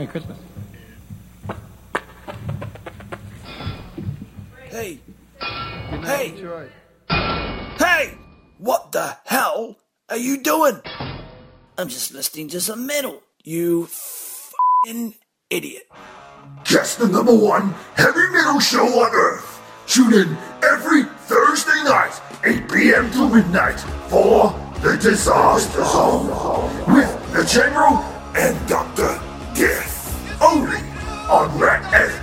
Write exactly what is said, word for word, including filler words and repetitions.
Christmas. Hey. Hey. Hey! What the hell are you doing? I'm just listening to some metal. You f***ing idiot. Just the number one heavy metal show on Earth. Tune in every Thursday night, eight p.m. to midnight, for The Disaster Zone with the General and Doctor Death. Only on Rat F